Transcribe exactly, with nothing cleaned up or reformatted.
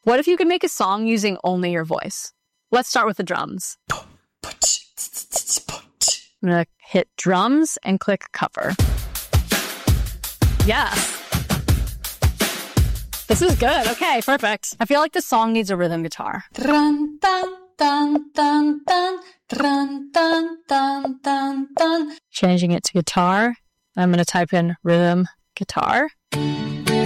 What if you could make a song using only your voice? Let's start with the drums. I'm going to hit drums and click cover. Yes. This is good. Okay, perfect. I feel like the song needs a rhythm guitar. Dun, dun, dun, dun, dun, dun, dun, dun, dun, dun. Changing it to guitar. I'm going to type in rhythm guitar.